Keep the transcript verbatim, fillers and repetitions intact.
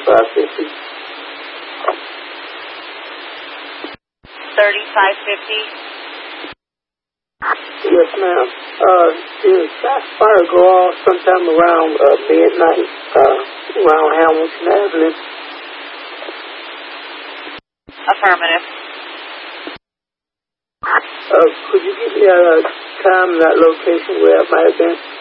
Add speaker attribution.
Speaker 1: thirty-five fifty.
Speaker 2: thirty-five fifty?
Speaker 1: Yes, ma'am. Uh, did that fire go off sometime around uh, midnight, uh, around Hamilton Avenue?
Speaker 2: Affirmative.
Speaker 1: Uh, could you give me a time and that location where it might have been?